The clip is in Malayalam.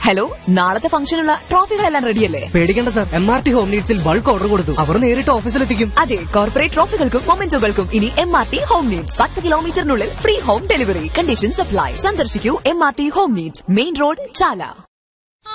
ഹലോ, നാളത്തെ ഫംഗ്ഷനുള്ള ട്രോഫികളെല്ലാം റെഡിയല്ലേ? പേടിക്കേണ്ട sir, MRT home നീഡ്സിൽ bulk order കൊടുത്തു. അവർ നേരിട്ട് ഓഫീസിലെത്തിക്കും. അതെ, കോർപ്പറേറ്റ് ട്രോഫികൾക്കും മൊമെന്റോകൾക്കും ഇനി MRT home needs. 10 കിലോമീറ്ററിനുള്ളിൽ free home delivery. Conditions apply. സന്ദർശിക്കൂ MRT home needs, main road, ചാല.